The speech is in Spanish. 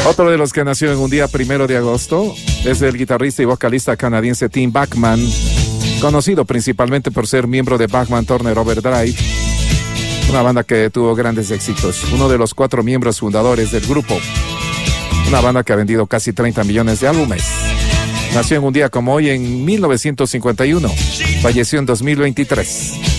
Otro de los que nació en un día 1 de agosto es el guitarrista y vocalista canadiense Tim Bachman, conocido principalmente por ser miembro de Bachman Turner Overdrive, una banda que tuvo grandes éxitos. Uno de los 4 miembros fundadores del grupo, una banda que ha vendido casi 30 millones de álbumes. Nació en un día como hoy en 1951, falleció en 2023.